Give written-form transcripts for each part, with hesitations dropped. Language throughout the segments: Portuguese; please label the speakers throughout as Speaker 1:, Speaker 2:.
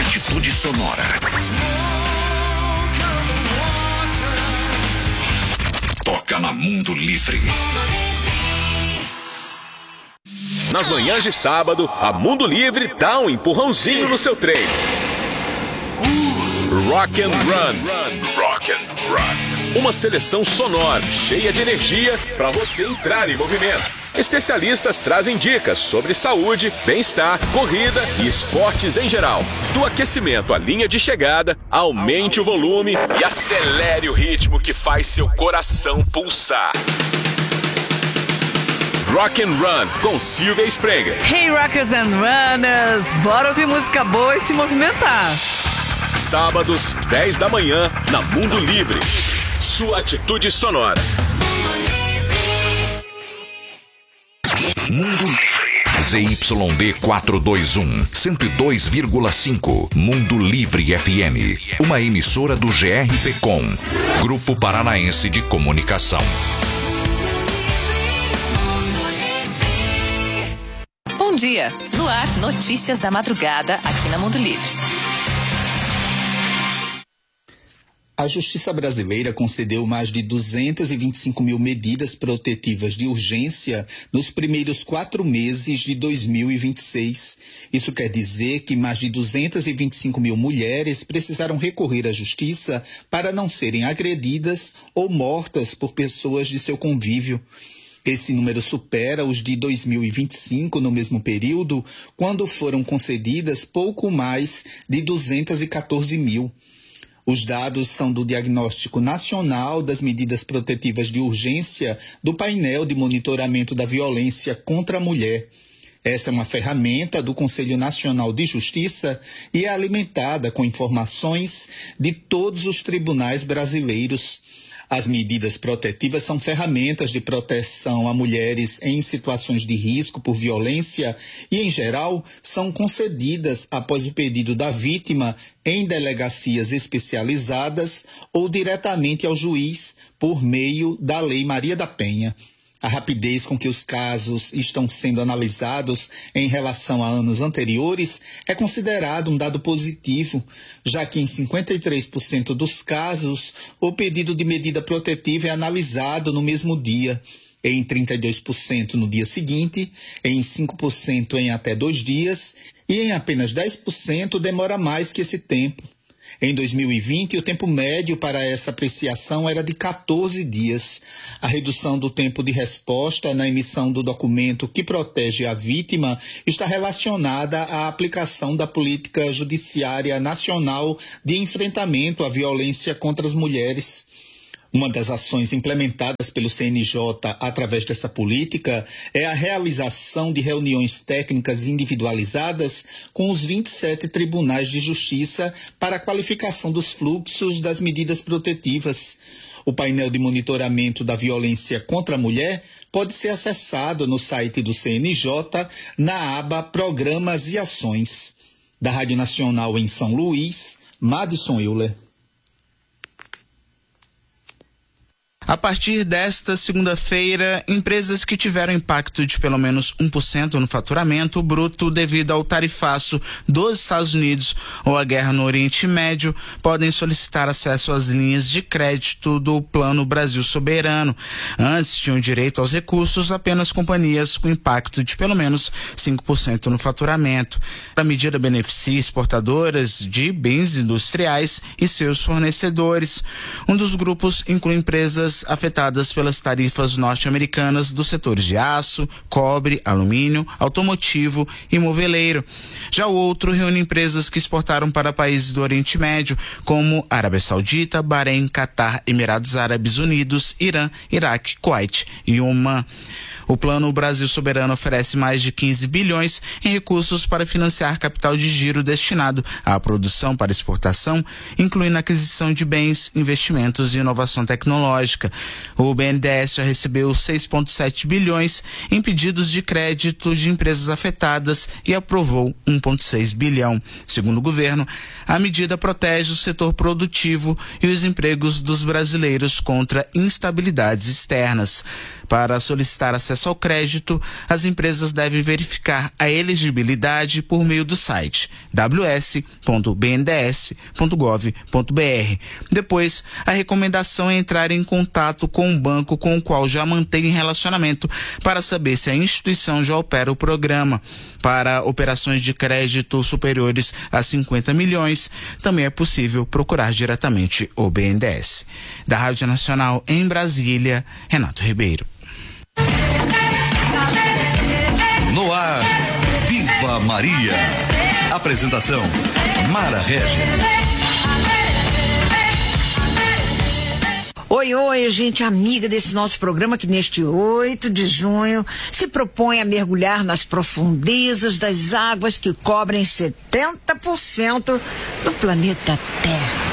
Speaker 1: Atitude Sonora. Toca na Mundo Livre.
Speaker 2: Nas manhãs de sábado, a Mundo Livre dá um empurrãozinho no seu treino. Rock and Run. Rock and Run. Uma seleção sonora, cheia de energia para você entrar em movimento. Especialistas trazem dicas sobre saúde, bem-estar, corrida e esportes em geral. Do aquecimento à linha de chegada, aumente o volume e acelere o ritmo que faz seu coração pulsar. Rock and Run, com Silvia Sprenger.
Speaker 3: Hey Rockers and Runners, bora ouvir música boa e se movimentar.
Speaker 2: Sábados, 10 da manhã, na Mundo Livre. Sua atitude sonora.
Speaker 1: Mundo Livre. ZYD 421, 102,5. Mundo Livre FM. Uma emissora do GRPcom, Grupo Paranaense de Comunicação.
Speaker 4: Bom dia. No ar, notícias da madrugada aqui na Mundo Livre.
Speaker 5: A Justiça brasileira concedeu mais de 225 mil medidas protetivas de urgência nos primeiros 4 meses de 2026. Isso quer dizer que mais de 225 mil mulheres precisaram recorrer à Justiça para não serem agredidas ou mortas por pessoas de seu convívio. Esse número supera os de 2025 no mesmo período, quando foram concedidas pouco mais de 214 mil. Os dados são do Diagnóstico Nacional das Medidas Protetivas de Urgência do Painel de Monitoramento da Violência contra a Mulher. Essa é uma ferramenta do Conselho Nacional de Justiça e é alimentada com informações de todos os tribunais brasileiros. As medidas protetivas são ferramentas de proteção a mulheres em situações de risco por violência e, em geral, são concedidas após o pedido da vítima em delegacias especializadas ou diretamente ao juiz por meio da Lei Maria da Penha. A rapidez com que os casos estão sendo analisados em relação a anos anteriores é considerado um dado positivo, já que em 53% dos casos o pedido de medida protetiva é analisado no mesmo dia, em 32% no dia seguinte, em 5% em até 2 dias e em apenas 10% demora mais que esse tempo. Em 2020, o tempo médio para essa apreciação era de 14 dias. A redução do tempo de resposta na emissão do documento que protege a vítima está relacionada à aplicação da Política Judiciária Nacional de Enfrentamento à Violência contra as Mulheres. Uma das ações implementadas pelo CNJ através dessa política é a realização de reuniões técnicas individualizadas com os 27 tribunais de justiça para a qualificação dos fluxos das medidas protetivas. O painel de monitoramento da violência contra a mulher pode ser acessado no site do CNJ na aba Programas e Ações. Da Rádio Nacional em São Luís, Madison Euler.
Speaker 6: A partir desta segunda-feira, empresas que tiveram impacto de pelo menos 1% no faturamento bruto devido ao tarifaço dos Estados Unidos ou a guerra no Oriente Médio podem solicitar acesso às linhas de crédito do Plano Brasil Soberano. Antes tinham direito aos recursos apenas companhias com impacto de pelo menos 5% no faturamento. A medida beneficia exportadoras de bens industriais e seus fornecedores. Um dos grupos inclui empresas afetadas pelas tarifas norte-americanas dos setores de aço, cobre, alumínio, automotivo e moveleiro. Já o outro reúne empresas que exportaram para países do Oriente Médio, como Arábia Saudita, Bahrein, Catar, Emirados Árabes Unidos, Irã, Iraque, Kuwait e Omã. O Plano Brasil Soberano oferece mais de 15 bilhões em recursos para financiar capital de giro destinado à produção para exportação, incluindo a aquisição de bens, investimentos e inovação tecnológica. O BNDES já recebeu 6,7 bilhões em pedidos de crédito de empresas afetadas e aprovou 1,6 bilhão. Segundo o governo, a medida protege o setor produtivo e os empregos dos brasileiros contra instabilidades externas. Para solicitar acesso ao crédito, as empresas devem verificar a elegibilidade por meio do site ws.bnds.gov.br. Depois, a recomendação é entrar em contato com o banco com o qual já mantém relacionamento para saber se a instituição já opera o programa. Para operações de crédito superiores a 50 milhões, também é possível procurar diretamente o BNDES. Da Rádio Nacional em Brasília, Renato Ribeiro.
Speaker 7: No ar, Viva Maria. Apresentação, Mara Regis.
Speaker 8: Oi, gente amiga desse nosso programa que neste 8 de junho se propõe a mergulhar nas profundezas das águas que cobrem 70% do planeta Terra.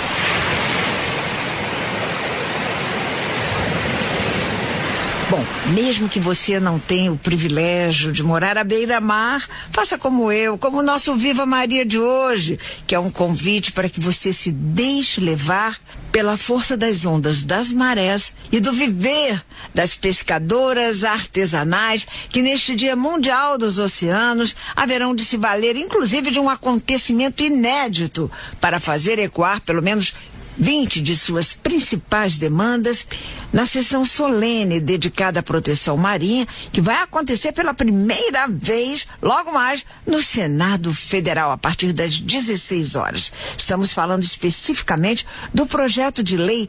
Speaker 8: Bom, mesmo que você não tenha o privilégio de morar à beira-mar, faça como eu, como o nosso Viva Maria de hoje, que é um convite para que você se deixe levar pela força das ondas, das marés e do viver das pescadoras artesanais que neste Dia Mundial dos Oceanos haverão de se valer inclusive de um acontecimento inédito para fazer ecoar pelo menos 20 de suas principais demandas na sessão solene dedicada à proteção marinha, que vai acontecer pela primeira vez logo mais no Senado Federal, a partir das 16 horas. Estamos falando especificamente do projeto de lei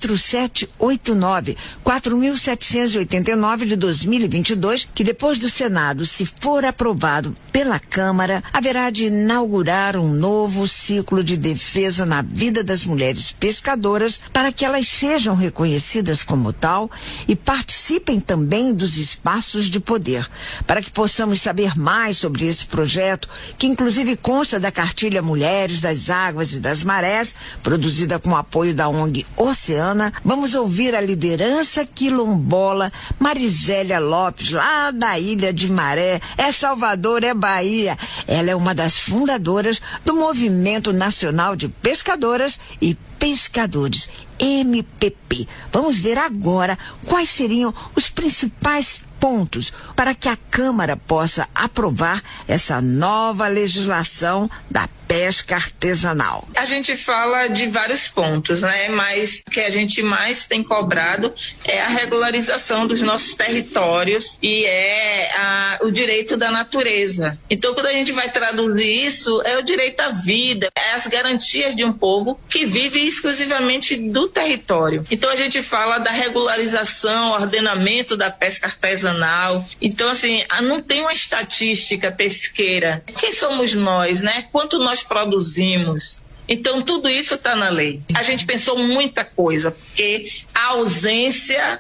Speaker 8: 4.789 de 2022, que depois do Senado, se for aprovado pela Câmara, haverá de inaugurar um novo ciclo de defesa na vida das mulheres pescadoras para que elas sejam reconhecidas como tal e participem também dos espaços de poder. Para que possamos saber mais sobre esse projeto, que inclusive consta da cartilha Mulheres das Águas e das Marés, produzida com apoio da ONG Oceana, vamos ouvir a liderança quilombola Marisélia Lopes, lá da Ilha de Maré, é Salvador, é Bahia. Ela é uma das fundadoras do Movimento Nacional de Pescadoras e Pescadores, MPP. Vamos ver agora quais seriam os principais pontos para que a Câmara possa aprovar essa nova legislação da pesca artesanal.
Speaker 9: A gente fala de vários pontos, né? Mas o que a gente mais tem cobrado é a regularização dos nossos territórios e o direito da natureza. Então, quando a gente vai traduzir isso, é o direito à vida, é as garantias de um povo que vive exclusivamente do território. Então, a gente fala da regularização, ordenamento da pesca artesanal. Então, assim, não tem uma estatística pesqueira. Quem somos nós, né? Quanto nós produzimos? Então, tudo isso está na lei. A gente pensou muita coisa, porque a ausência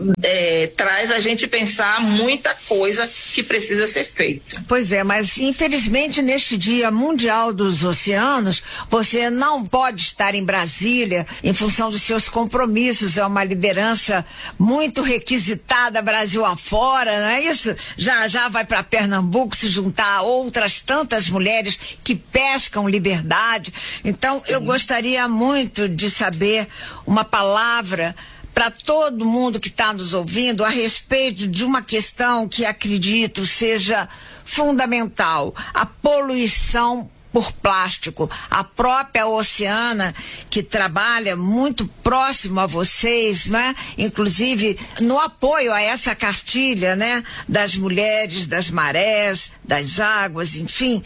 Speaker 9: traz a gente pensar muita coisa que precisa ser feita.
Speaker 8: Pois é, mas infelizmente neste Dia Mundial dos Oceanos, você não pode estar em Brasília em função dos seus compromissos. É uma liderança muito requisitada Brasil afora, não é isso? Já vai para Pernambuco se juntar a outras tantas mulheres que pescam liberdade. Então, eu gostaria muito de saber uma palavra para todo mundo que está nos ouvindo a respeito de uma questão que acredito seja fundamental: a poluição por plástico. A própria Oceana, que trabalha muito próximo a vocês, né? Inclusive no apoio a essa cartilha, né? Das mulheres, das marés, das águas, enfim,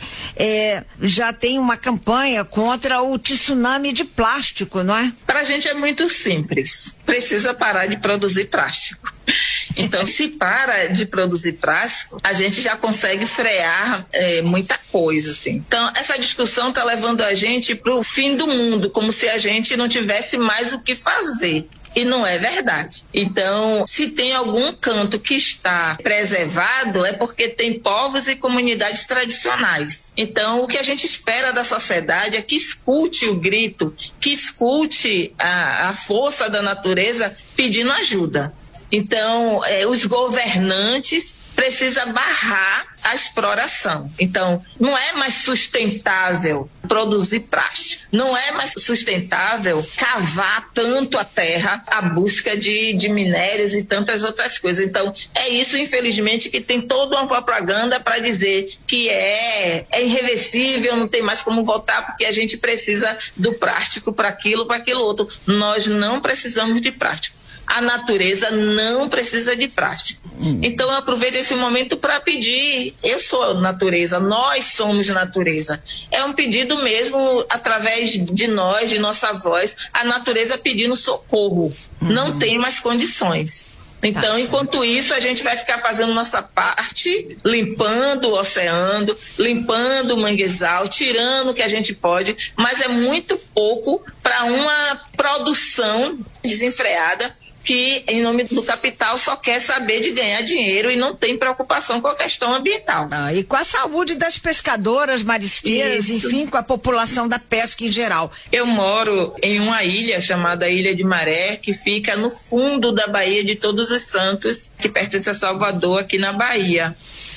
Speaker 8: já tem uma campanha contra o tsunami de plástico, não é?
Speaker 9: Para a gente é muito simples. Precisa parar de produzir plástico. Então, se para de produzir plástico, a gente já consegue frear muita coisa, assim. Então, essa discussão está levando a gente para o fim do mundo, como se a gente não tivesse mais o que fazer. E não é verdade. Então, se tem algum canto que está preservado, é porque tem povos e comunidades tradicionais. Então, o que a gente espera da sociedade é que escute o grito, que escute a força da natureza pedindo ajuda. Então, os governantes precisa barrar a exploração. Então, não é mais sustentável produzir plástico. Não é mais sustentável cavar tanto a terra à busca de minérios e tantas outras coisas. Então, é isso, infelizmente, que tem toda uma propaganda para dizer que é irreversível, não tem mais como voltar, porque a gente precisa do plástico para aquilo outro. Nós não precisamos de plástico. A natureza não precisa de plástico. Então eu aproveito esse momento para pedir, eu sou natureza, nós somos natureza. É um pedido mesmo através de nós, de nossa voz, a natureza pedindo socorro. Não tem mais condições. Então, enquanto isso, a gente vai ficar fazendo nossa parte, limpando o oceano, limpando o manguezal, tirando o que a gente pode, mas é muito pouco para uma produção desenfreada que, em nome do capital, só quer saber de ganhar dinheiro e não tem preocupação com a questão ambiental.
Speaker 8: E com a saúde das pescadoras, marisqueiras, enfim, com a população da pesca em geral.
Speaker 9: Eu moro em uma ilha chamada Ilha de Maré, que fica no fundo da Baía de Todos os Santos, que pertence a Salvador, aqui na Bahia.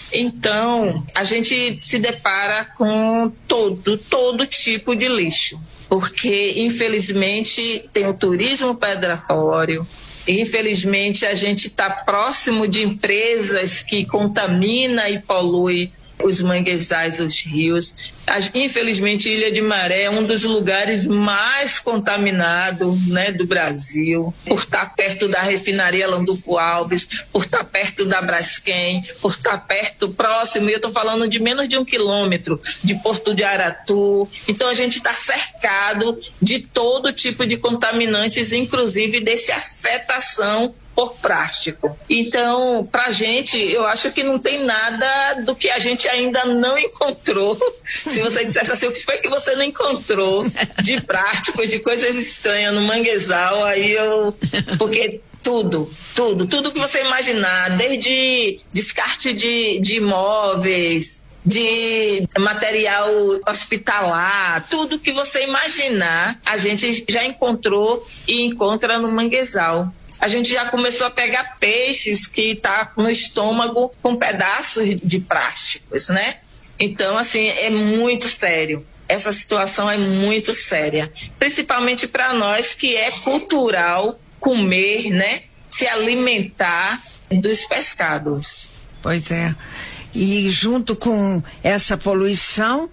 Speaker 9: Então, a gente se depara com todo tipo de lixo, porque, infelizmente, tem o turismo predatório. Infelizmente, a gente está próximo de empresas que contaminam e poluem os manguezais, os rios. Infelizmente, Ilha de Maré é um dos lugares mais contaminados, né, do Brasil, por estar perto da refinaria Landulfo Alves, por estar perto da Braskem, por estar próximo, e eu estou falando de menos de 1 quilômetro, de Porto de Aratu. Então, a gente está cercado de todo tipo de contaminantes, inclusive desse afetação por plástico. Então, pra gente, eu acho que não tem nada do que a gente ainda não encontrou. Se você dissesse assim, o que foi que você não encontrou de plásticos, de coisas estranhas no manguezal, aí porque tudo que você imaginar, desde descarte de imóveis, de material hospitalar, tudo que você imaginar, a gente já encontrou e encontra no manguezal. A gente já começou a pegar peixes que tá no estômago com pedaços de plásticos, né? Então, assim, é muito sério. Essa situação é muito séria. Principalmente para nós que é cultural comer, né? Se alimentar dos pescados.
Speaker 8: Pois é. E junto com essa poluição,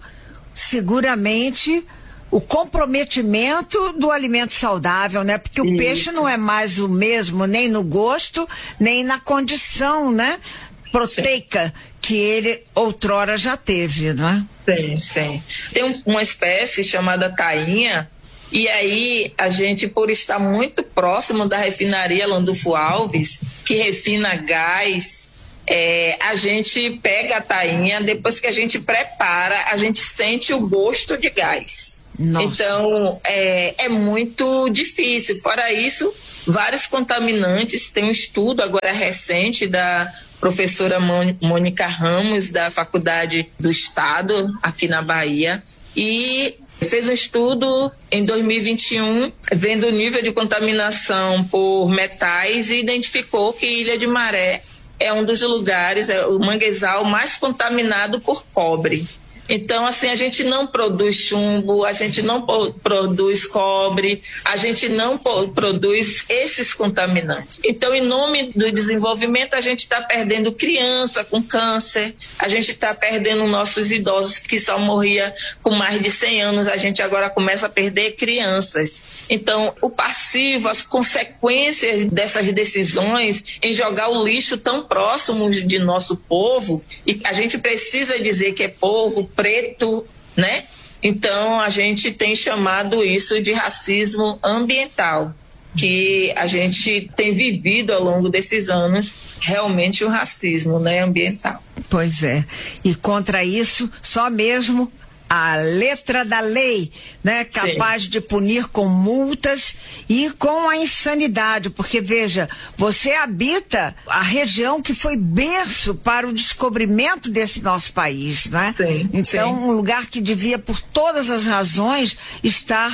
Speaker 8: seguramente o comprometimento do alimento saudável, né? Porque o peixe não é mais o mesmo, nem no gosto, nem na condição, né, proteica que ele outrora já teve, não é?
Speaker 9: Sim. Tem uma espécie chamada tainha, e aí a gente, por estar muito próximo da refinaria Landulfo Alves, que refina gás, a gente pega a tainha, depois que a gente prepara, a gente sente o gosto de gás. Nossa. Então, é muito difícil. Fora isso, vários contaminantes. Tem um estudo agora recente da professora Mônica Ramos, da Faculdade do Estado, aqui na Bahia, e fez um estudo em 2021, vendo o nível de contaminação por metais, e identificou que Ilha de Maré é um dos lugares, o manguezal mais contaminado por cobre. Então, assim, a gente não produz chumbo, a gente não produz cobre, a gente não produz esses contaminantes. Então, em nome do desenvolvimento, a gente está perdendo criança com câncer, a gente está perdendo nossos idosos que só morria com mais de 100 anos, a gente agora começa a perder crianças. Então, o passivo, as consequências dessas decisões em jogar o lixo tão próximo de nosso povo, e a gente precisa dizer que é povo preto, né? Então a gente tem chamado isso de racismo ambiental, que a gente tem vivido ao longo desses anos realmente o racismo, né, ambiental.
Speaker 8: Pois é. E contra isso, só mesmo a letra da lei, né, capaz de punir com multas e com a insanidade, porque veja, você habita a região que foi berço para o descobrimento desse nosso país, né? Então, um lugar que devia, por todas as razões, estar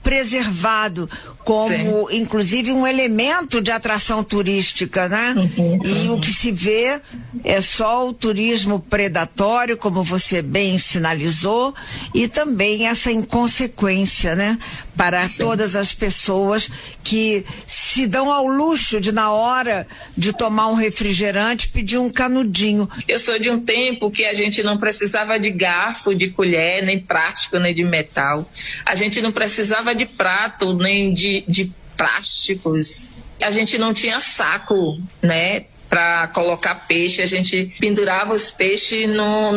Speaker 8: preservado como, inclusive, um elemento de atração turística, né? E o que se vê é só o turismo predatório, como você bem sinalizou, e também essa inconsequência, né? Para todas as pessoas que se dão ao luxo de, na hora de tomar um refrigerante, pedir um canudinho.
Speaker 9: Eu sou de um tempo que a gente não precisava de garfo, de colher, nem plástico, nem de metal. A gente não precisava de prato, nem de plásticos. A gente não tinha saco, né? Para colocar peixe, a gente pendurava os peixes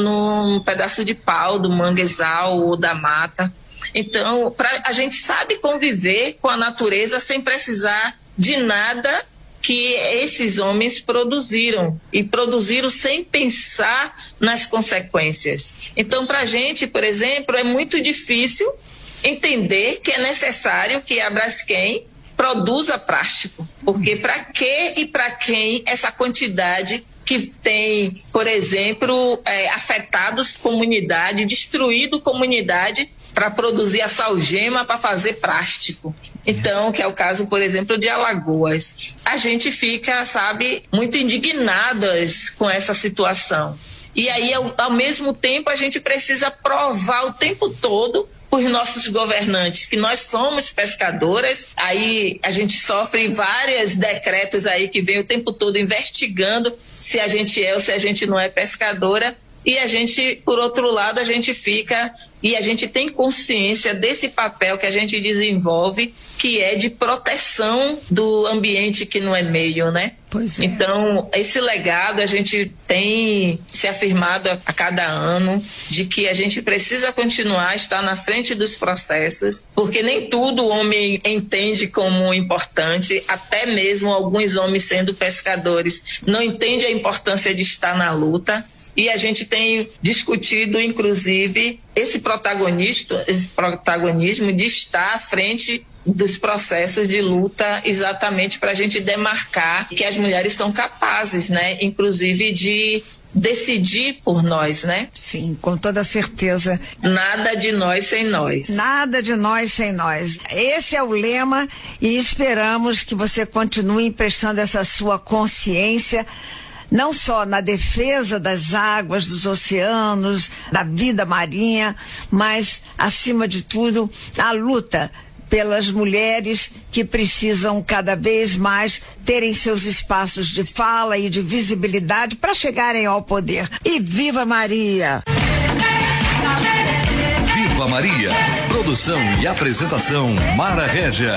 Speaker 9: num pedaço de pau do manguezal ou da mata. Então, a gente sabe conviver com a natureza sem precisar de nada que esses homens produziram, e produziram sem pensar nas consequências. Então, para a gente, por exemplo, é muito difícil entender que é necessário que a Braskem produza plástico, porque para que e para quem essa quantidade que tem, por exemplo, afetado comunidade, destruído comunidade para produzir a salgema para fazer plástico. Então, que é o caso, por exemplo, de Alagoas. A gente fica, sabe, muito indignadas com essa situação. E aí, ao mesmo tempo, a gente precisa provar o tempo todo por nossos governantes que nós somos pescadoras. Aí a gente sofre vários decretos aí que vem o tempo todo investigando se a gente é ou se a gente não é pescadora. E a gente, por outro lado, a gente fica e a gente tem consciência desse papel que a gente desenvolve, que é de proteção do ambiente que não é meio, né?
Speaker 8: Pois é.
Speaker 9: Então, esse legado a gente tem se afirmado a cada ano de que a gente precisa continuar a estar na frente dos processos, porque nem tudo o homem entende como importante, até mesmo alguns homens sendo pescadores não entendem a importância de estar na luta. E a gente tem discutido, inclusive, esse protagonismo de estar à frente dos processos de luta, exatamente para a gente demarcar que as mulheres são capazes, né, inclusive de decidir por nós, né?
Speaker 8: Sim, com toda certeza.
Speaker 9: Nada de nós sem nós.
Speaker 8: Nada de nós sem nós. Esse é o lema e esperamos que você continue prestando essa sua consciência, não só na defesa das águas, dos oceanos, da vida marinha, mas, acima de tudo, a luta pelas mulheres que precisam cada vez mais terem seus espaços de fala e de visibilidade para chegarem ao poder. E viva Maria!
Speaker 7: Viva Maria! Produção e apresentação Mara Régia.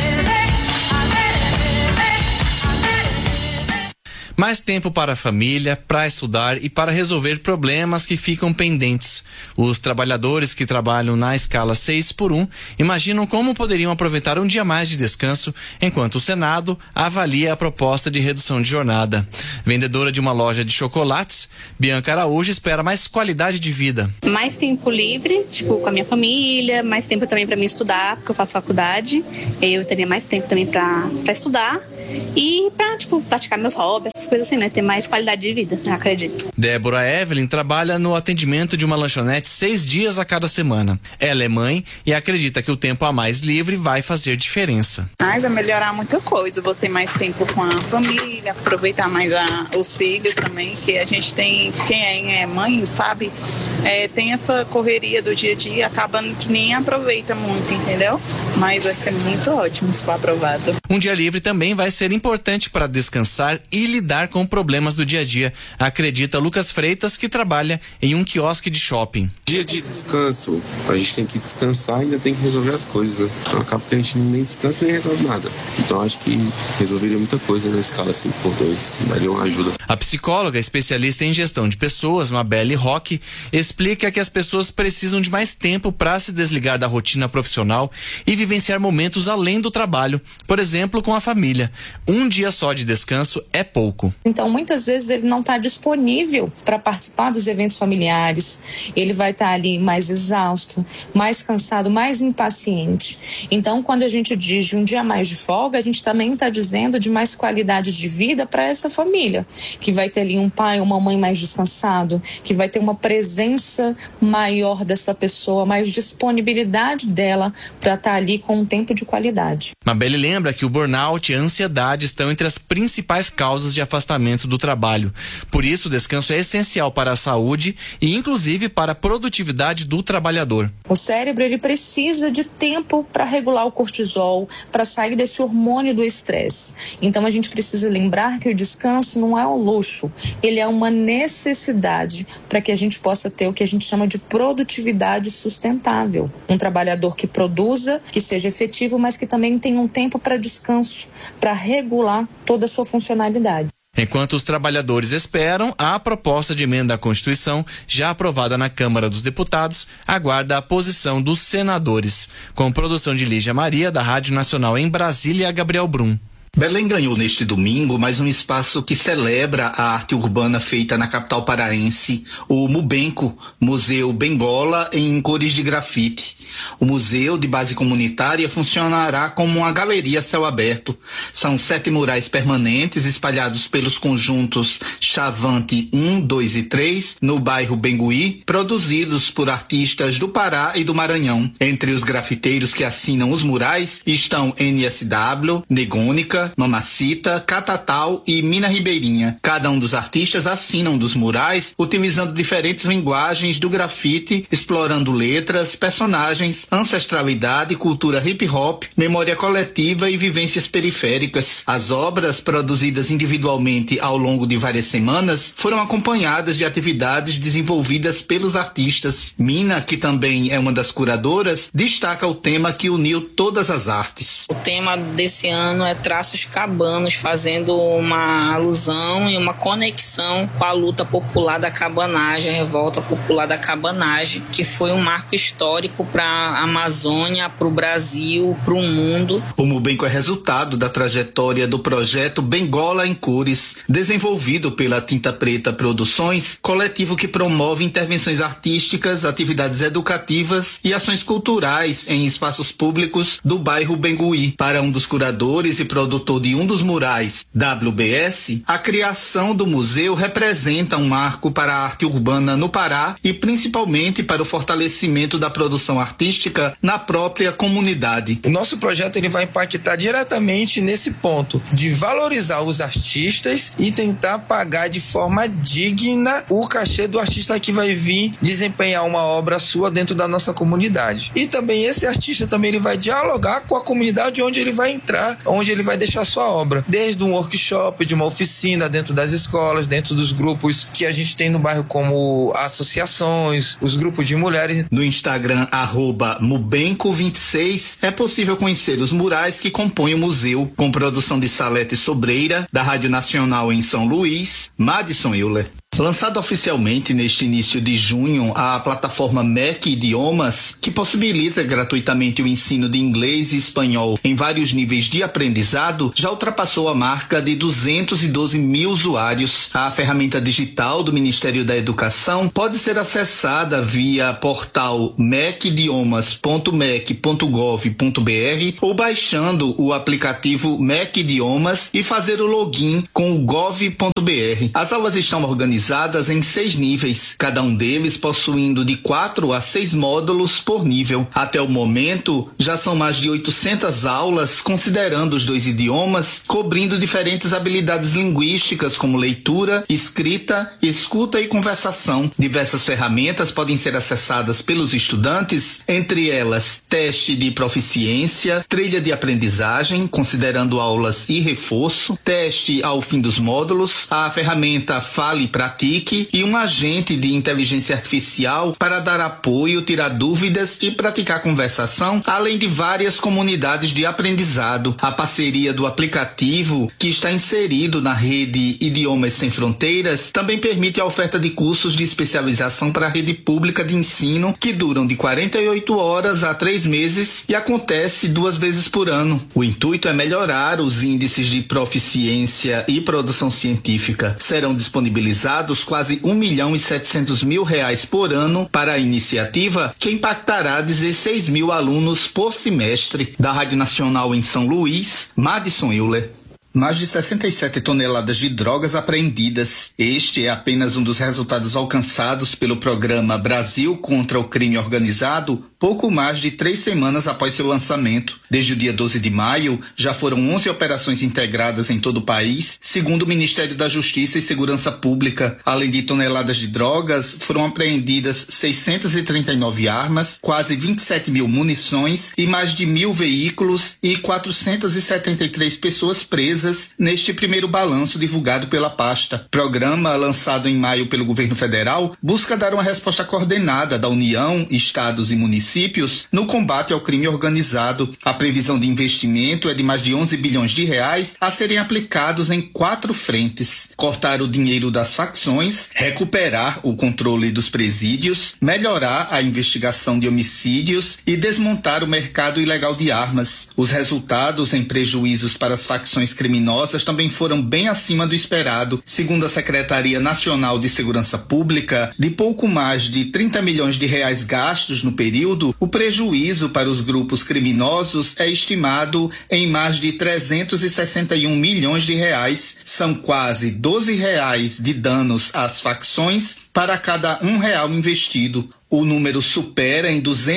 Speaker 10: Mais tempo para a família, para estudar e para resolver problemas que ficam pendentes. Os trabalhadores que trabalham na escala 6x1 imaginam como poderiam aproveitar um dia mais de descanso, enquanto o Senado avalia a proposta de redução de jornada. Vendedora de uma loja de chocolates, Bianca Araújo espera mais qualidade de vida.
Speaker 11: Mais tempo livre, com a minha família, mais tempo também para mim estudar, porque eu faço faculdade. Eu teria mais tempo também para estudar e para praticar meus hobbies, essas coisas assim, né? Ter mais qualidade de vida, acredito.
Speaker 10: Débora Evelyn trabalha no atendimento de uma lanchonete 6 dias a cada semana. Ela é mãe e acredita que o tempo a mais livre vai fazer diferença.
Speaker 12: Vai melhorar muita coisa, vou ter mais tempo com a família, aproveitar mais os filhos também, que a gente tem, quem é mãe, sabe, tem essa correria do dia a dia, acabando que nem aproveita muito, entendeu? Mas vai ser muito ótimo se for aprovado.
Speaker 10: Um dia livre também vai ser importante para descansar e lidar com problemas do dia a dia, acredita Lucas Freitas, que trabalha em um quiosque de shopping.
Speaker 13: Dia de descanso, a gente tem que descansar e ainda tem que resolver as coisas. Então acaba que a gente nem descansa nem resolve nada. Então acho que resolveria muita coisa na escala 5x2, daria uma ajuda.
Speaker 10: A psicóloga especialista em gestão de pessoas, Mabelle Roque, explica que as pessoas precisam de mais tempo para se desligar da rotina profissional e vivenciar momentos além do trabalho, por exemplo, com a família. Um dia só de descanso é pouco.
Speaker 14: Então, muitas vezes ele não está disponível para participar dos eventos familiares. Ele vai estar ali mais exausto, mais cansado, mais impaciente. Então, quando a gente diz de um dia a mais de folga, a gente também está dizendo de mais qualidade de vida para essa família, que vai ter ali um pai ou uma mãe mais descansado, que vai ter uma presença maior dessa pessoa, mais disponibilidade dela para estar ali com um tempo de qualidade.
Speaker 10: Mabelle lembra que o burnout e a ansiedade estão entre as principais causas de afastamento do trabalho. Por isso, o descanso é essencial para a saúde e, inclusive, para a produtividade do trabalhador.
Speaker 14: O cérebro, ele precisa de tempo para regular o cortisol, para sair desse hormônio do estresse. Então, a gente precisa lembrar que o descanso não é um luxo, ele é uma necessidade para que a gente possa ter o que a gente chama de produtividade sustentável. Um trabalhador que produza, que seja efetivo, mas que também tenha um tempo para descanso, para regular toda a sua funcionalidade.
Speaker 10: Enquanto os trabalhadores esperam, a proposta de emenda à Constituição, já aprovada na Câmara dos Deputados, aguarda a posição dos senadores. Com produção de Lígia Maria, da Rádio Nacional em Brasília, Gabriel Brum.
Speaker 5: Belém ganhou neste domingo mais um espaço que celebra a arte urbana feita na capital paraense, o Mubenco, Museu Bengola em cores de grafite. O museu, de base comunitária, funcionará como uma galeria a céu aberto. São 7 murais permanentes espalhados pelos conjuntos Chavante 1, 2 e 3, no bairro Bengui, produzidos por artistas do Pará e do Maranhão. Entre os grafiteiros que assinam os murais estão NSW, Negônica, Mamacita, Catatal e Mina Ribeirinha. Cada um dos artistas assina um dos murais utilizando diferentes linguagens do grafite, explorando letras, personagens, ancestralidade, cultura hip-hop, memória coletiva e vivências periféricas. As obras, produzidas individualmente ao longo de várias semanas, foram acompanhadas de atividades desenvolvidas pelos artistas. Mina, que também é uma das curadoras, destaca o tema que uniu todas as artes.
Speaker 9: O tema desse ano é traços cabanos, fazendo uma alusão e uma conexão com a luta popular da cabanagem, a revolta popular da cabanagem, que foi um marco histórico para a Amazônia, para o Brasil, para o mundo.
Speaker 5: O Mubenco é resultado da trajetória do projeto Bengola em Cores, desenvolvido pela Tinta Preta Produções, coletivo que promove intervenções artísticas, atividades educativas e ações culturais em espaços públicos do bairro Bengui. Para um dos curadores e produtor de um dos murais, WBS, a criação do museu representa um marco para a arte urbana no Pará e principalmente para o fortalecimento da produção artística na própria comunidade.
Speaker 15: O nosso projeto ele vai impactar diretamente nesse ponto de valorizar os artistas e tentar pagar de forma digna o cachê do artista que vai vir desempenhar uma obra sua dentro da nossa comunidade. E também esse artista também ele vai dialogar com a comunidade onde ele vai entrar, onde ele vai deixar a sua obra, desde um workshop, de uma oficina dentro das escolas, dentro dos grupos que a gente tem no bairro, como associações, os grupos de mulheres.
Speaker 5: No Instagram, @Mubenco26, é possível conhecer os murais que compõem o museu, com produção de Salete Sobreira, da Rádio Nacional em São Luís, Madison Euler. Lançado oficialmente neste início de junho, a plataforma MEC Idiomas, que possibilita gratuitamente o ensino de inglês e espanhol em vários níveis de aprendizado, já ultrapassou a marca de 212 mil usuários. A ferramenta digital do Ministério da Educação pode ser acessada via portal mecidiomas.mec.gov.br ou baixando o aplicativo MEC Idiomas e fazer o login com o gov.br. As aulas estão organizadas em 6 níveis, cada um deles possuindo de 4 a 6 módulos por nível. Até o momento, já são mais de 800 aulas, considerando os 2 idiomas, cobrindo diferentes habilidades linguísticas como leitura, escrita, escuta e conversação. Diversas ferramentas podem ser acessadas pelos estudantes, entre elas teste de proficiência, trilha de aprendizagem, considerando aulas e reforço, teste ao fim dos módulos, a ferramenta Fale Pra TIC e um agente de inteligência artificial para dar apoio, tirar dúvidas e praticar conversação, além de várias comunidades de aprendizado. A parceria do aplicativo, que está inserido na rede Idiomas Sem Fronteiras, também permite a oferta de cursos de especialização para a rede pública de ensino, que duram de 48 horas a 3 meses e acontece 2 vezes por ano. O intuito é melhorar os índices de proficiência e produção científica. Serão disponibilizados quase R$1.700.000 por ano para a iniciativa, que impactará 16 mil alunos por semestre. Da Rádio Nacional em São Luís, Madison Euler. Mais de 67 toneladas de drogas apreendidas. Este é apenas um dos resultados alcançados pelo programa Brasil contra o Crime Organizado, pouco mais de 3 semanas após seu lançamento. Desde o dia 12 de maio, já foram 11 operações integradas em todo o país, segundo o Ministério da Justiça e Segurança Pública. Além de toneladas de drogas, foram apreendidas 639 armas, quase 27 mil munições e mais de 1.000 veículos e 473 pessoas presas neste primeiro balanço divulgado pela pasta. Programa lançado em maio pelo governo federal busca dar uma resposta coordenada da União, estados e municípios no combate ao crime organizado. A previsão de investimento é de mais de 11 bilhões de reais a serem aplicados em 4 frentes: cortar o dinheiro das facções, recuperar o controle dos presídios, melhorar a investigação de homicídios e desmontar o mercado ilegal de armas. Os resultados em prejuízos para as facções criminosas também foram bem acima do esperado. Segundo a Secretaria Nacional de Segurança Pública, de pouco mais de 30 milhões de reais gastos no período, o prejuízo para os grupos criminosos é estimado em mais de 361 milhões de reais. São quase R$12 de danos às facções para cada R$1 investido. O número supera em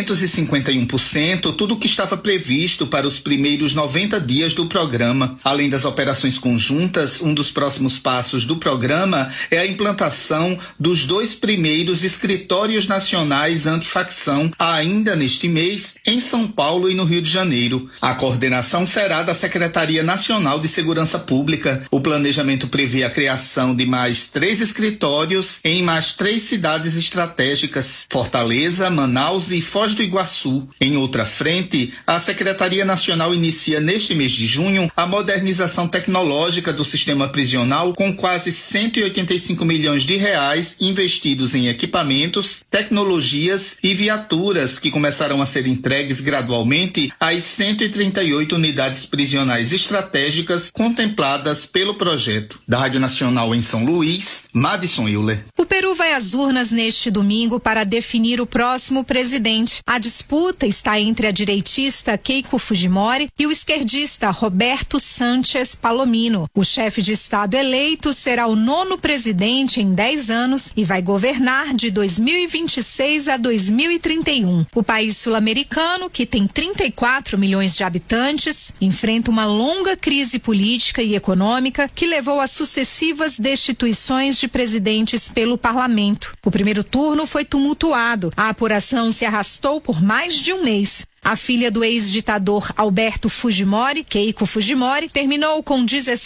Speaker 5: 251% tudo o que estava previsto para os primeiros 90 dias do programa. Além das operações conjuntas, um dos próximos passos do programa é a implantação dos 2 primeiros escritórios nacionais antifacção, ainda neste mês, em São Paulo e no Rio de Janeiro. A coordenação será da Secretaria Nacional de Segurança Pública. O planejamento prevê a criação de mais 3 escritórios em mais 3 cidades estratégicas: Fortaleza, Manaus e Foz do Iguaçu. Em outra frente, a Secretaria Nacional inicia neste mês de junho a modernização tecnológica do sistema prisional, com quase 185 milhões de reais investidos em equipamentos, tecnologias e viaturas que começarão a ser entregues gradualmente às 138 unidades prisionais estratégicas contempladas pelo projeto. Da Rádio Nacional em São Luís, Madison Euler.
Speaker 16: O Peru vai às urnas neste domingo para definir o próximo presidente. A disputa está entre a direitista Keiko Fujimori e o esquerdista Roberto Sánchez Palomino. O chefe de Estado eleito será o 9º presidente em 10 anos e vai governar de 2026 a 2031. O país sul-americano, que tem 34 milhões de habitantes, enfrenta uma longa crise política e econômica que levou a sucessivas destituições de presidentes pelo parlamento. O primeiro turno foi tumultuado. A apuração se arrastou por mais de um mês. A filha do ex-ditador Alberto Fujimori, Keiko Fujimori, terminou com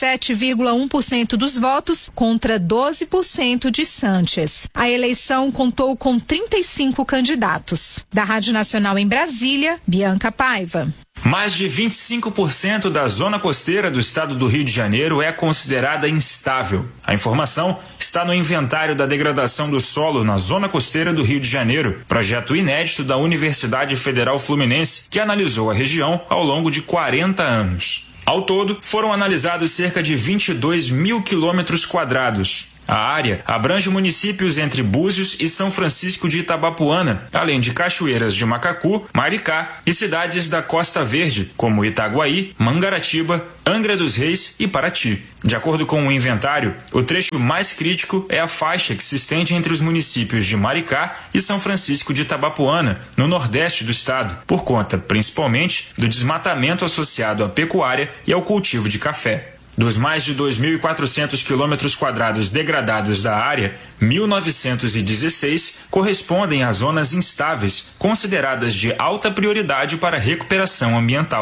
Speaker 16: 17,1% dos votos contra 12% de Sánchez. A eleição contou com 35 candidatos. Da Rádio Nacional em Brasília, Bianca Paiva.
Speaker 17: Mais de 25% da zona costeira do estado do Rio de Janeiro é considerada instável. A informação está no inventário da degradação do solo na zona costeira do Rio de Janeiro, projeto inédito da Universidade Federal Fluminense, que analisou a região ao longo de 40 anos. Ao todo, foram analisados cerca de 22 mil quilômetros quadrados. A área abrange municípios entre Búzios e São Francisco de Itabapuana, além de Cachoeiras de Macacu, Maricá e cidades da Costa Verde, como Itaguaí, Mangaratiba, Angra dos Reis e Paraty. De acordo com o inventário, o trecho mais crítico é a faixa que se estende entre os municípios de Maricá e São Francisco de Itabapuana, no nordeste do estado, por conta, principalmente, do desmatamento associado à pecuária e ao cultivo de café. Dos mais de 2.400 quilômetros quadrados degradados da área, 1.916 correspondem a zonas instáveis, consideradas de alta prioridade para recuperação ambiental.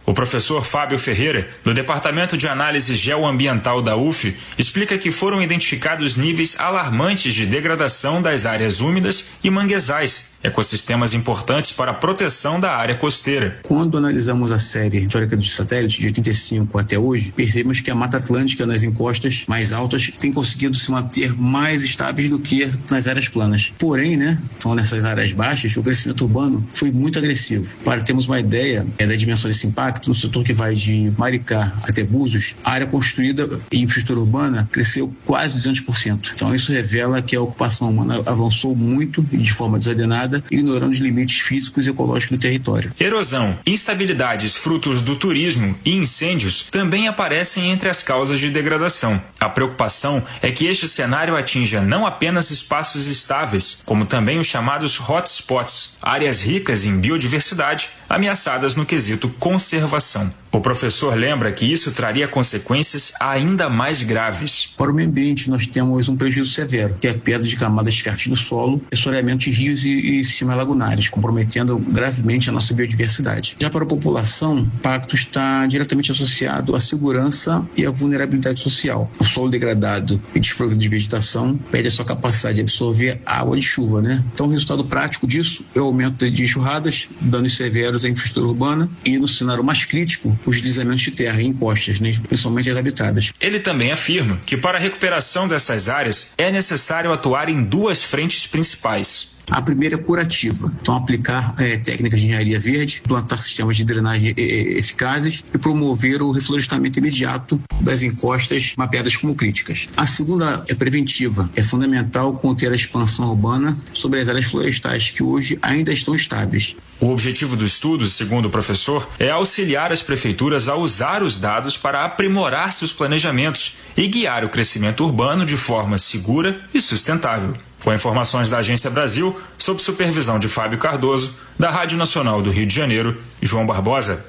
Speaker 17: O professor Fábio Ferreira, do Departamento de Análise Geoambiental da UF, explica que foram identificados níveis alarmantes de degradação das áreas úmidas e manguezais, ecossistemas importantes para a proteção da área costeira.
Speaker 18: Quando analisamos a série histórica de satélite de 85 até hoje, percebemos que a Mata Atlântica nas encostas mais altas tem conseguido se manter mais estáveis do que nas áreas planas. Porém, são nessas áreas baixas, o crescimento urbano foi muito agressivo. Para termos uma ideia da dimensão desse impacto, no setor que vai de Maricá até Búzios, a área construída em infraestrutura urbana cresceu quase 200%. Então isso revela que a ocupação humana avançou muito e de forma desordenada, ignorando os limites físicos e ecológicos do território.
Speaker 17: Erosão, instabilidades frutos do turismo e incêndios também aparecem entre as causas de degradação. A preocupação é que este cenário atinja não apenas espaços estáveis, como também os chamados hotspots, áreas ricas em biodiversidade, ameaçadas no quesito conservação. O professor lembra que isso traria consequências ainda mais graves.
Speaker 18: Para o meio ambiente, nós temos um prejuízo severo, que é a perda de camadas férteis do solo, assoreamento de rios e sistemas lagunares, comprometendo gravemente a nossa biodiversidade. Já para a população, o impacto está diretamente associado à segurança e à vulnerabilidade social. O solo degradado e desprovido de vegetação perde a sua capacidade de absorver água de chuva, Então, o resultado prático disso é o aumento de enxurradas, danos severos à infraestrutura urbana e, no cenário mais crítico, os deslizamentos de terra em encostas, principalmente as habitadas.
Speaker 17: Ele também afirma que para a recuperação dessas áreas é necessário atuar em duas frentes principais.
Speaker 18: A primeira é curativa, então aplicar técnicas de engenharia verde, plantar sistemas de drenagem eficazes e promover o reflorestamento imediato das encostas mapeadas como críticas. A segunda é preventiva, é fundamental conter a expansão urbana sobre as áreas florestais que hoje ainda estão estáveis.
Speaker 17: O objetivo do estudo, segundo o professor, é auxiliar as prefeituras a usar os dados para aprimorar seus planejamentos e guiar o crescimento urbano de forma segura e sustentável. Com informações da Agência Brasil, sob supervisão de Fábio Cardoso, da Rádio Nacional do Rio de Janeiro, João Barbosa.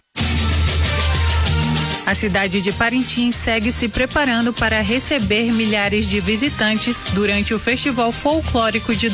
Speaker 19: A cidade de Parintins segue se preparando para receber milhares de visitantes durante o Festival Folclórico de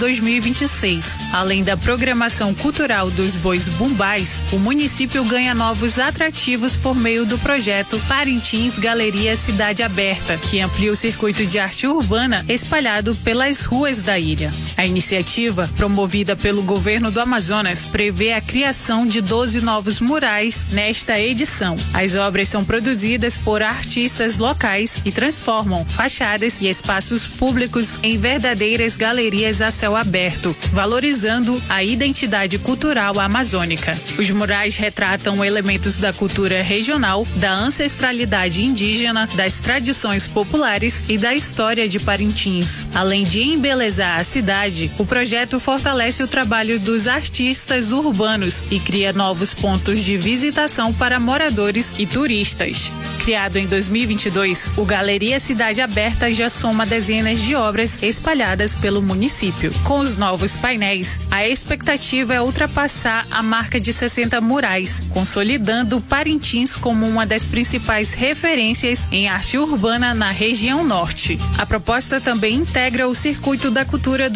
Speaker 19: 2026. Além da programação cultural dos bois bumbais, o município ganha novos atrativos por meio do projeto Parintins Galeria Cidade Aberta, que amplia o circuito de arte urbana espalhado pelas ruas da ilha. A iniciativa, promovida pelo governo do Amazonas, prevê a criação de 12 novos murais nesta edição. As obras são produzidas por artistas locais e transformam fachadas e espaços públicos em verdadeiras galerias a céu aberto, valorizando a identidade cultural amazônica. Os murais retratam elementos da cultura regional, da ancestralidade indígena, das tradições populares e da história de Parintins. Além de embelezar a cidade, o projeto fortalece o trabalho dos artistas urbanos e cria novos pontos de visitação para moradores e turistas. Criado em 2022, o Galeria Cidade Aberta já soma dezenas de obras espalhadas pelo município. Com os novos painéis, a expectativa é ultrapassar a marca de 60 murais, consolidando Parintins como uma das principais referências em arte urbana na região norte. A proposta também integra o Circuito da Cultura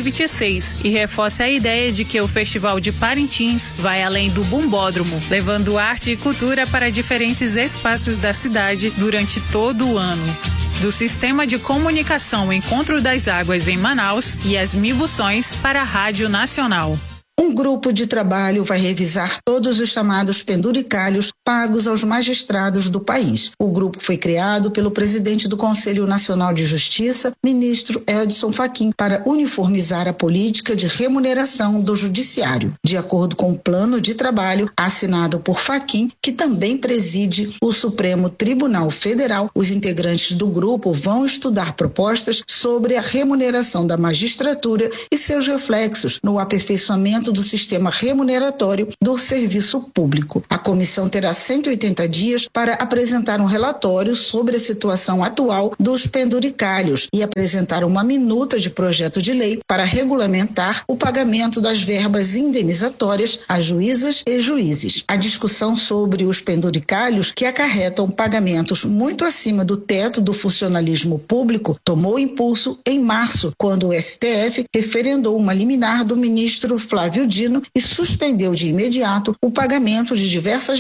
Speaker 19: 2026 e reforça a ideia de que o Festival de Parintins vai além do bumbódromo, levando arte e cultura para diferentes espaços da cidade durante todo o ano. Do Sistema de Comunicação Encontro das Águas em Manaus, Yasmin Buções para a Rádio Nacional.
Speaker 20: Um grupo de trabalho vai revisar todos os chamados penduricalhos pagos aos magistrados do país. O grupo foi criado pelo presidente do Conselho Nacional de Justiça, ministro Edson Fachin, para uniformizar a política de remuneração do judiciário. De acordo com o plano de trabalho assinado por Fachin, que também preside o Supremo Tribunal Federal, os integrantes do grupo vão estudar propostas sobre a remuneração da magistratura e seus reflexos no aperfeiçoamento do sistema remuneratório do serviço público. A comissão terá 180 dias para apresentar um relatório sobre a situação atual dos penduricalhos e apresentar uma minuta de projeto de lei para regulamentar o pagamento das verbas indenizatórias a juízas e juízes. A discussão sobre os penduricalhos, que acarretam pagamentos muito acima do teto do funcionalismo público, tomou impulso em março, quando o STF referendou uma liminar do ministro Flávio Dino e suspendeu de imediato o pagamento de diversas verbas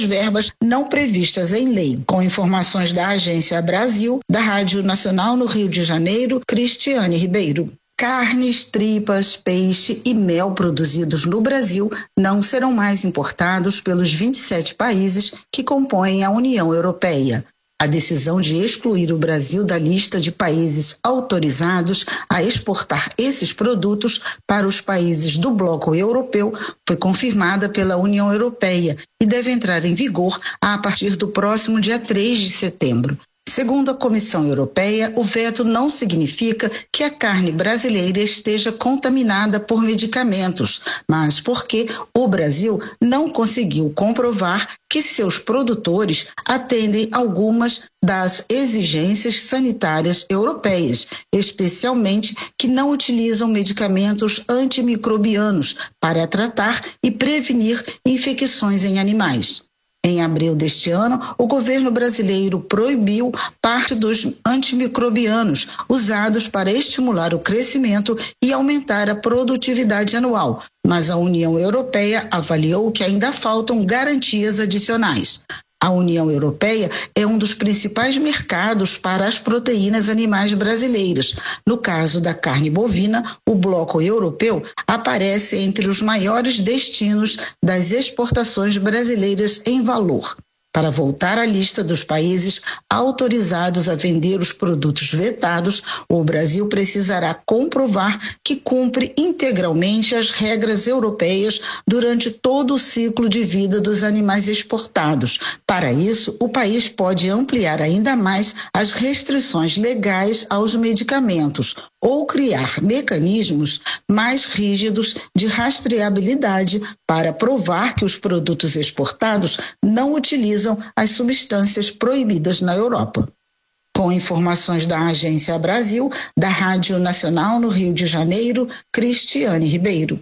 Speaker 20: normativas não previstas em lei. Com informações da Agência Brasil, da Rádio Nacional no Rio de Janeiro, Cristiane Ribeiro. Carnes, tripas, peixe e mel produzidos no Brasil não serão mais importados pelos 27 países que compõem a União Europeia. A decisão de excluir o Brasil da lista de países autorizados a exportar esses produtos para os países do bloco europeu foi confirmada pela União Europeia e deve entrar em vigor a partir do próximo dia 3 de setembro. Segundo a Comissão Europeia, o veto não significa que a carne brasileira esteja contaminada por medicamentos, mas porque o Brasil não conseguiu comprovar que seus produtores atendem algumas das exigências sanitárias europeias, especialmente que não utilizam medicamentos antimicrobianos para tratar e prevenir infecções em animais. Em abril deste ano, o governo brasileiro proibiu parte dos antimicrobianos usados para estimular o crescimento e aumentar a produtividade anual, mas a União Europeia avaliou que ainda faltam garantias adicionais. A União Europeia é um dos principais mercados para as proteínas animais brasileiras. No caso da carne bovina, o bloco europeu aparece entre os maiores destinos das exportações brasileiras em valor. Para voltar à lista dos países autorizados a vender os produtos vetados, o Brasil precisará comprovar que cumpre integralmente as regras europeias durante todo o ciclo de vida dos animais exportados. Para isso, o país pode ampliar ainda mais as restrições legais aos medicamentos ou criar mecanismos mais rígidos de rastreabilidade para provar que os produtos exportados não utilizam as substâncias proibidas na Europa. Com informações da Agência Brasil, da Rádio Nacional no Rio de Janeiro, Cristiane Ribeiro.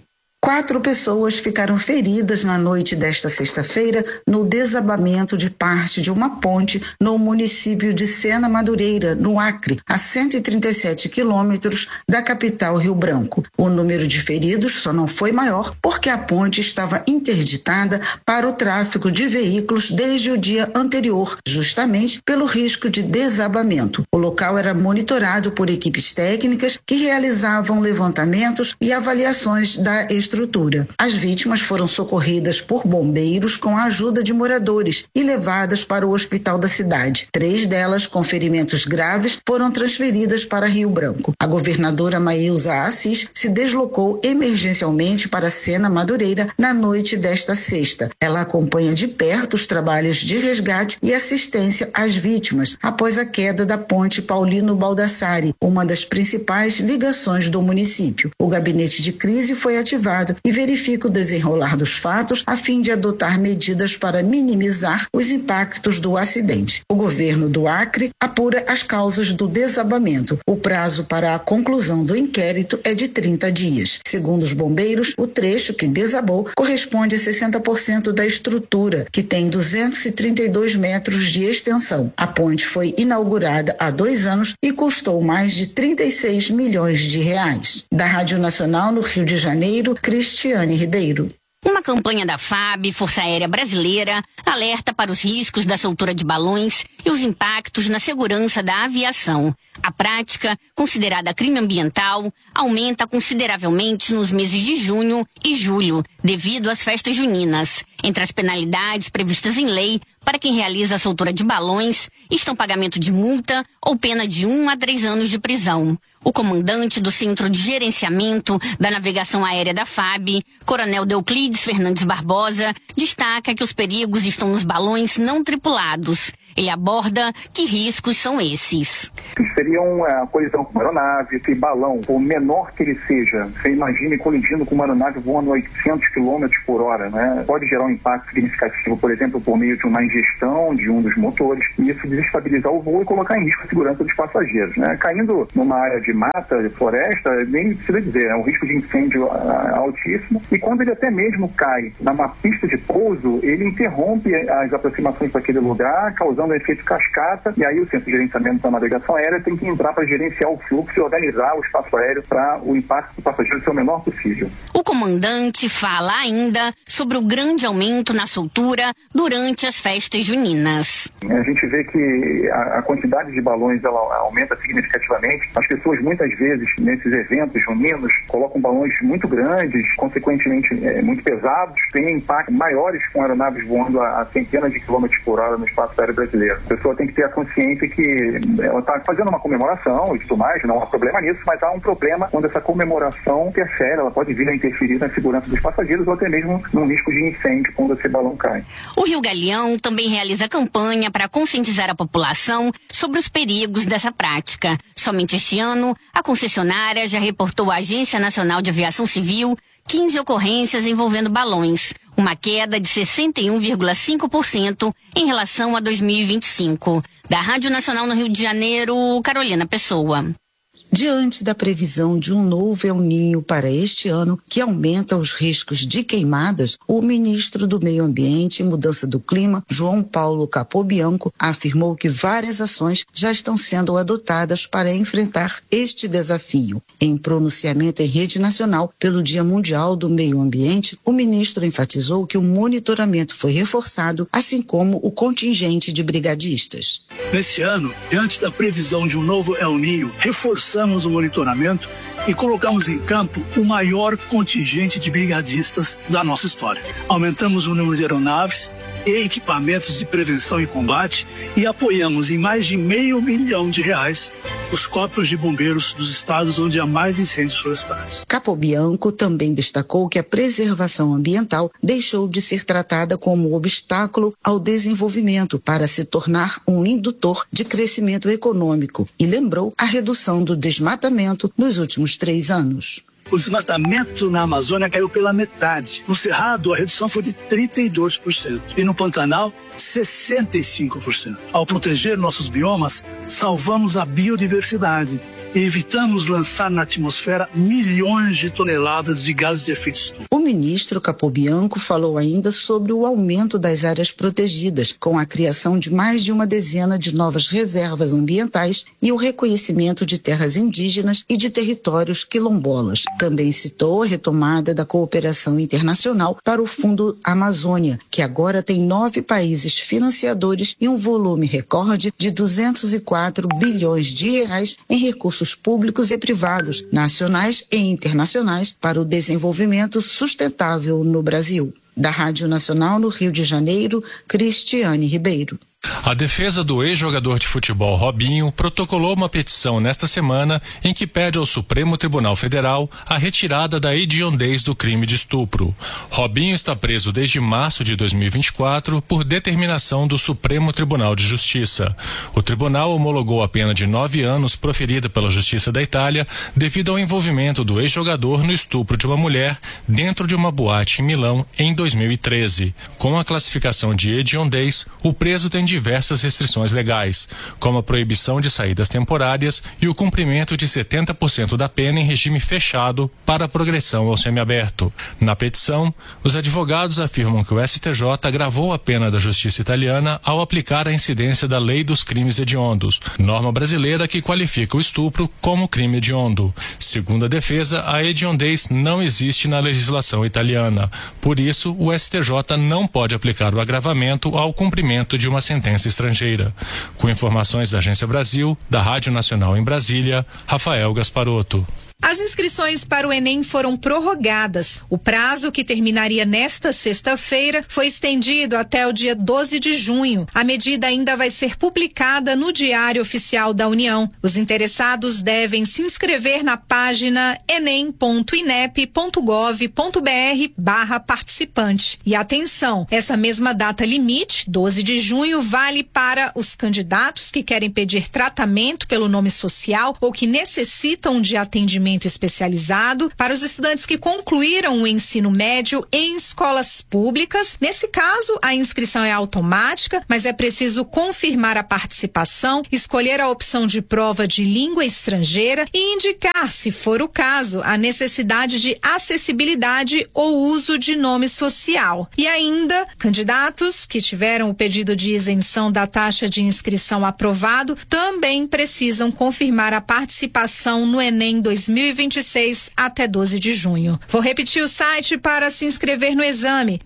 Speaker 20: 4 pessoas ficaram feridas na noite desta sexta-feira no desabamento de parte de uma ponte no município de Sena Madureira, no Acre, a 137 quilômetros da capital Rio Branco. O número de feridos só não foi maior porque a ponte estava interditada para o tráfego de veículos desde o dia anterior, justamente pelo risco de desabamento. O local era monitorado por equipes técnicas que realizavam levantamentos e avaliações da estrutura. As vítimas foram socorridas por bombeiros com a ajuda de moradores e levadas para o hospital da cidade. 3 delas, com ferimentos graves, foram transferidas para Rio Branco. A governadora Maílza Assis se deslocou emergencialmente para Sena Madureira na noite desta sexta. Ela acompanha de perto os trabalhos de resgate e assistência às vítimas após a queda da ponte Paulino Baldassari, uma das principais ligações do município. O gabinete de crise foi ativado e verifica o desenrolar dos fatos a fim de adotar medidas para minimizar os impactos do acidente. O governo do Acre apura as causas do desabamento. O prazo para a conclusão do inquérito é de 30 dias. Segundo os bombeiros, o trecho que desabou corresponde a 60% da estrutura, que tem 232 metros de extensão. A ponte foi inaugurada há 2 anos e custou mais de 36 milhões de reais. Da Rádio Nacional no Rio de Janeiro, Cristiane Ribeiro.
Speaker 21: Uma campanha da FAB, Força Aérea Brasileira, alerta para os riscos da soltura de balões e os impactos na segurança da aviação. A prática, considerada crime ambiental, aumenta consideravelmente nos meses de junho e julho, devido às festas juninas. Entre as penalidades previstas em lei para quem realiza a soltura de balões estão pagamento de multa ou pena de 1 a 3 anos de prisão. O comandante do Centro de Gerenciamento da Navegação Aérea da FAB, Coronel Deuclides Fernandes Barbosa, destaca que os perigos estão nos balões não tripulados. Ele aborda que riscos são esses.
Speaker 22: Seria uma colisão com uma aeronave, esse balão, por menor que ele seja, você imagine colidindo com uma aeronave voando a 800 km por hora, né? Pode gerar um impacto significativo, por exemplo, por meio de uma ingestão de um dos motores, e isso desestabilizar o voo e colocar em risco a segurança dos passageiros, né? Caindo numa área de mata, de floresta, nem precisa dizer, é um risco de incêndio altíssimo, e quando ele até mesmo cai numa pista de pouso, ele interrompe as aproximações para aquele lugar, causando um efeito cascata, e aí o Centro de Gerenciamento da Navegação Aérea tem que entrar para gerenciar o fluxo e organizar o espaço aéreo para o impacto do passageiro ser o menor possível.
Speaker 21: O comandante fala ainda sobre o grande aumento na soltura durante as festas festas juninas.
Speaker 22: A gente vê que a quantidade de balões ela aumenta significativamente. As pessoas muitas vezes nesses eventos juninos colocam balões muito grandes, consequentemente muito pesados, têm impactos maiores com aeronaves voando a centenas de quilômetros por hora no espaço aéreo brasileiro. A pessoa tem que ter a consciência que ela está fazendo uma comemoração e tudo mais, não há problema nisso, mas há um problema quando essa comemoração interfere, ela pode vir a interferir na segurança dos passageiros ou até mesmo num risco de incêndio quando esse balão cai.
Speaker 21: O Rio Galeão também realiza campanha para conscientizar a população sobre os perigos dessa prática. Somente este ano, a concessionária já reportou à Agência Nacional de Aviação Civil 15 ocorrências envolvendo balões, uma queda de 61,5% em relação a 2025. Da Rádio Nacional no Rio de Janeiro, Carolina Pessoa.
Speaker 20: Diante da previsão de um novo El Niño para este ano, que aumenta os riscos de queimadas, o ministro do Meio Ambiente e Mudança do Clima, João Paulo Capobianco, afirmou que várias ações já estão sendo adotadas para enfrentar este desafio. Em pronunciamento em rede nacional pelo Dia Mundial do Meio Ambiente, o ministro enfatizou que o monitoramento foi reforçado, assim como o contingente de brigadistas.
Speaker 2: Neste ano, diante da previsão de um novo El Niño, reforçamos o monitoramento e colocamos em campo o maior contingente de brigadistas da nossa história. Aumentamos o número de aeronaves e equipamentos de prevenção e combate e apoiamos em mais de R$500 milhão os corpos de bombeiros dos estados onde há mais incêndios florestais.
Speaker 20: Capobianco também destacou que a preservação ambiental deixou de ser tratada como obstáculo ao desenvolvimento para se tornar um indutor de crescimento econômico e lembrou a redução do desmatamento nos últimos 3 anos.
Speaker 2: O desmatamento na Amazônia caiu pela metade. No Cerrado, a redução foi de 32%. E no Pantanal, 65%. Ao proteger nossos biomas, salvamos a biodiversidade e evitamos lançar na atmosfera milhões de toneladas de gases de efeito estufa.
Speaker 20: O ministro Capobianco falou ainda sobre o aumento das áreas protegidas, com a criação de mais de uma dezena de novas reservas ambientais e o reconhecimento de terras indígenas e de territórios quilombolas. Também citou a retomada da cooperação internacional para o Fundo Amazônia, que agora tem 9 países financiadores e um volume recorde de R$204 bilhões em recursos públicos e privados, nacionais e internacionais, para o desenvolvimento sustentável no Brasil. Da Rádio Nacional no Rio de Janeiro, Cristiane Ribeiro.
Speaker 3: A defesa do ex-jogador de futebol Robinho protocolou uma petição nesta semana em que pede ao Supremo Tribunal Federal a retirada da hediondez do crime de estupro. Robinho está preso desde março de 2024 por determinação do Supremo Tribunal de Justiça. O tribunal homologou a pena de 9 anos proferida pela Justiça da Itália devido ao envolvimento do ex-jogador no estupro de uma mulher dentro de uma boate em Milão em 2013. Com a classificação de hediondez, o preso tem diversas restrições legais, como a proibição de saídas temporárias e o cumprimento de 70% da pena em regime fechado para a progressão ao semiaberto. Na petição, os advogados afirmam que o STJ agravou a pena da justiça italiana ao aplicar a incidência da Lei dos Crimes Hediondos, norma brasileira que qualifica o estupro como crime hediondo. Segundo a defesa, a hediondez não existe na legislação italiana. Por isso, o STJ não pode aplicar o agravamento ao cumprimento de uma sentença estrangeira. Com informações da Agência Brasil, da Rádio Nacional em Brasília, Rafael Gasparotto.
Speaker 16: As inscrições para o Enem foram prorrogadas. O prazo, que terminaria nesta sexta-feira, foi estendido até o dia 12 de junho. A medida ainda vai ser publicada no Diário Oficial da União. Os interessados devem se inscrever na página enem.inep.gov.br/participante. E atenção, essa mesma data limite, 12 de junho, vale para os candidatos que querem pedir tratamento pelo nome social ou que necessitam de atendimento especializado, para os estudantes que concluíram o ensino médio em escolas públicas. Nesse caso, a inscrição é automática, mas é preciso confirmar a participação, escolher a opção de prova de língua estrangeira e indicar, se for o caso, a necessidade de acessibilidade ou uso de nome social. E ainda, candidatos que tiveram o pedido de isenção da taxa de inscrição aprovado também precisam confirmar a participação no Enem 2023 2026 até 12 de junho. Vou repetir o site para se inscrever no exame: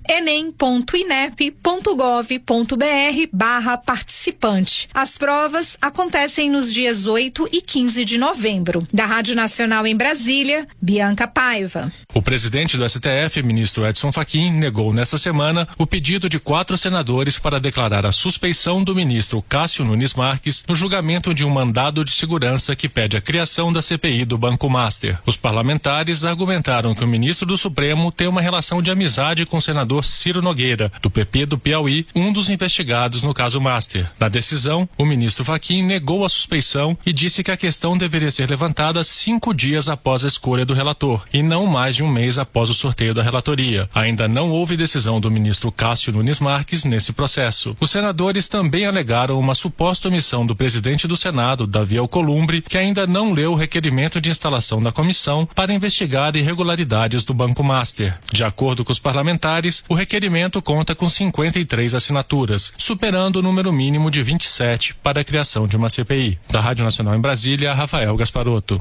Speaker 16: enem.inep.gov.br/participante. As provas acontecem nos dias 8 e 15 de novembro. Da Rádio Nacional em Brasília, Bianca Paiva.
Speaker 3: O presidente do STF, ministro Edson Fachin, negou nesta semana o pedido de 4 senadores para declarar a suspeição do ministro Cássio Nunes Marques no julgamento de um mandado de segurança que pede a criação da CPI do Banco Master. Os parlamentares argumentaram que o ministro do Supremo tem uma relação de amizade com o senador Ciro Nogueira, do PP do Piauí, um dos investigados no caso Master. Na decisão, o ministro Fachin negou a suspeição e disse que a questão deveria ser levantada 5 dias após a escolha do relator e não mais de um mês após o sorteio da relatoria. Ainda não houve decisão do ministro Cássio Nunes Marques nesse processo. Os senadores também alegaram uma suposta omissão do presidente do Senado, Davi Alcolumbre, que ainda não leu o requerimento de instalação da comissão para investigar irregularidades do Banco Master. De acordo com os parlamentares, o requerimento conta com 53 assinaturas, superando o número mínimo de 27 para a criação de uma CPI. Da Rádio Nacional em Brasília, Rafael Gasparotto.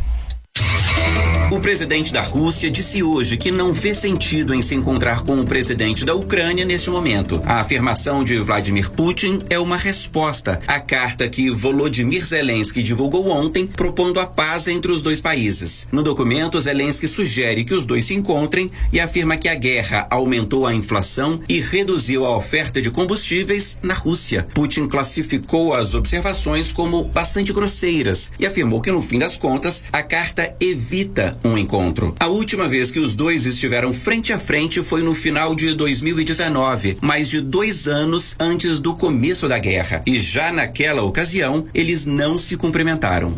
Speaker 1: O presidente da Rússia disse hoje que não vê sentido em se encontrar com o presidente da Ucrânia neste momento. A afirmação de Vladimir Putin é uma resposta à carta que Volodymyr Zelensky divulgou ontem, propondo a paz entre os dois países. No documento, Zelensky sugere que os dois se encontrem e afirma que a guerra aumentou a inflação e reduziu a oferta de combustíveis na Rússia. Putin classificou as observações como bastante grosseiras e afirmou que, no fim das contas, a carta evita um encontro. A última vez que os dois estiveram frente a frente foi no final de 2019, mais de 2 anos antes do começo da guerra. E já naquela ocasião, eles não se cumprimentaram.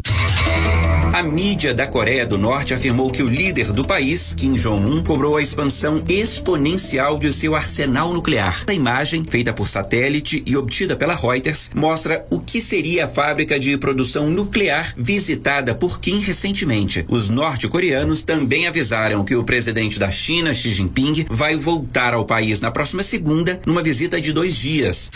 Speaker 1: A mídia da Coreia do Norte afirmou que o líder do país, Kim Jong-un, cobrou a expansão exponencial de seu arsenal nuclear. A imagem, feita por satélite e obtida pela Reuters, mostra o que seria a fábrica de produção nuclear visitada por Kim recentemente. Os norte-coreanos também avisaram que o presidente da China, Xi Jinping, vai voltar ao país na próxima segunda, numa visita de 2 dias.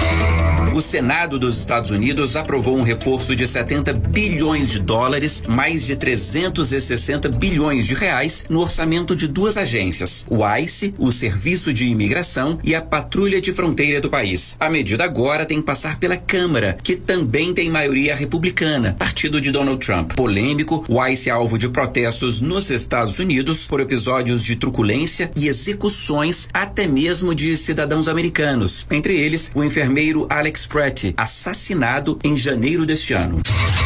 Speaker 1: O Senado dos Estados Unidos aprovou um reforço de 70 bilhões de dólares, mais de 360 bilhões de reais, no orçamento de 2 agências, o ICE, o Serviço de Imigração, e a Patrulha de Fronteira do país. A medida agora tem que passar pela Câmara, que também tem maioria republicana, partido de Donald Trump. Polêmico, o ICE é alvo de protestos nos Estados Unidos por episódios de truculência e execuções até mesmo de cidadãos americanos, entre eles o enfermeiro Alex Pratt, assassinado em janeiro deste ano.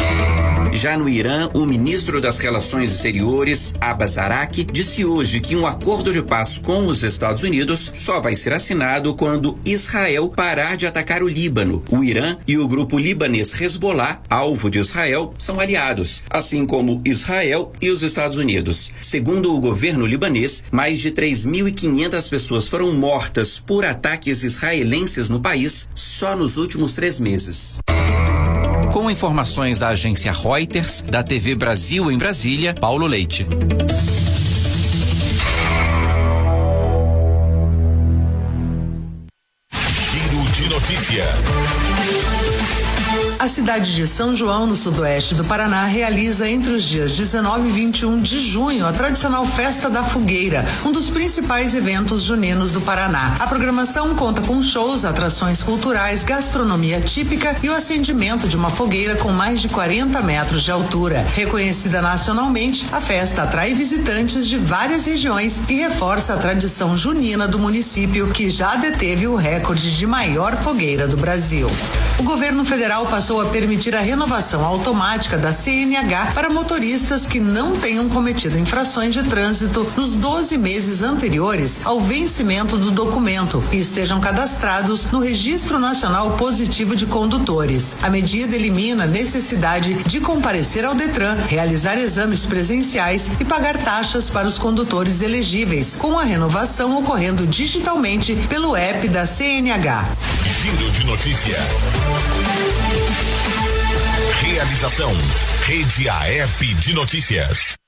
Speaker 1: Já no Irã, o ministro das Relações Exteriores, Abbas Araqi, disse hoje que um acordo de paz com os Estados Unidos só vai ser assinado quando Israel parar de atacar o Líbano. O Irã e o grupo libanês Hezbollah, alvo de Israel, são aliados, assim como Israel e os Estados Unidos. Segundo o governo libanês, mais de 3.500 pessoas foram mortas por ataques israelenses no país só nos últimos 3 meses. Com informações da agência Reuters, da TV Brasil em Brasília, Paulo Leite.
Speaker 4: Giro de notícia.
Speaker 23: A cidade de São João, no sudoeste do Paraná, realiza entre os dias 19 e 21 de junho a tradicional Festa da Fogueira, um dos principais eventos juninos do Paraná. A programação conta com shows, atrações culturais, gastronomia típica e o acendimento de uma fogueira com mais de 40 metros de altura. Reconhecida nacionalmente, a festa atrai visitantes de várias regiões e reforça a tradição junina do município, que já deteve o recorde de maior fogueira do Brasil. O governo federal passou a permitir a renovação automática da CNH para motoristas que não tenham cometido infrações de trânsito nos 12 meses anteriores ao vencimento do documento e estejam cadastrados no Registro Nacional Positivo de Condutores. A medida elimina a necessidade de comparecer ao Detran, realizar exames presenciais e pagar taxas para os condutores elegíveis, com a renovação ocorrendo digitalmente pelo app da CNH.
Speaker 4: Giro de notícia. Realização: Rede AERP de Notícias.